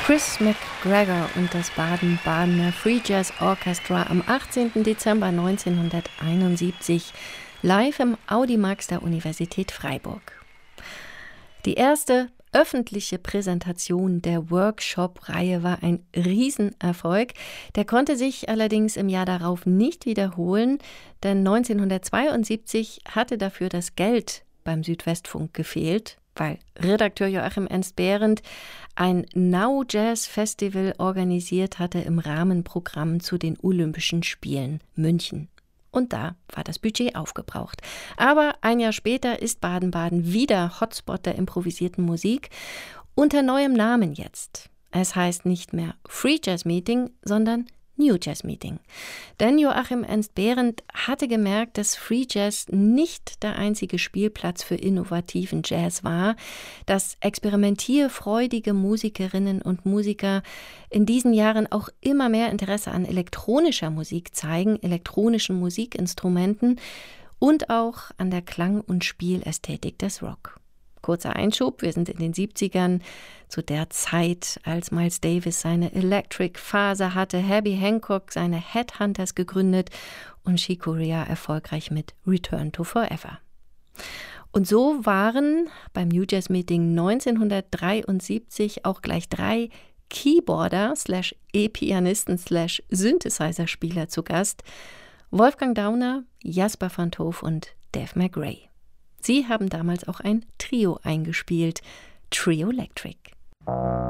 Chris McGregor und das Baden-Badener Free Jazz Orchestra am 18. Dezember 1971 live im Audimax der Universität Freiburg. Die erste öffentliche Präsentation der Workshop-Reihe war ein Riesenerfolg. Der konnte sich allerdings im Jahr darauf nicht wiederholen, denn 1972 hatte dafür das Geld beim Südwestfunk gefehlt, weil Redakteur Joachim Ernst-Behrendt ein Now Jazz Festival organisiert hatte im Rahmenprogramm zu den Olympischen Spielen München. Und da war das Budget aufgebraucht. Aber ein Jahr später ist Baden-Baden wieder Hotspot der improvisierten Musik, unter neuem Namen jetzt. Es heißt nicht mehr Free Jazz Meeting, sondern New Jazz Meeting. Denn Joachim Ernst-Behrendt hatte gemerkt, dass Free Jazz nicht der einzige Spielplatz für innovativen Jazz war, dass experimentierfreudige Musikerinnen und Musiker in diesen Jahren auch immer mehr Interesse an elektronischer Musik zeigen, elektronischen Musikinstrumenten und auch an der Klang- und Spielästhetik des Rock. Kurzer Einschub, wir sind in den 70ern, zu der Zeit, als Miles Davis seine Electric-Phase hatte, Herbie Hancock seine Headhunters gegründet und Chick Corea erfolgreich mit Return to Forever. Und so waren beim New Jazz Meeting 1973 auch gleich 3 Keyboarder /E-Pianisten /Synthesizer-Spieler zu Gast: Wolfgang Dauner, Jasper van 't Hof und Dave McRae. Sie haben damals auch ein Trio eingespielt, Trio Electric.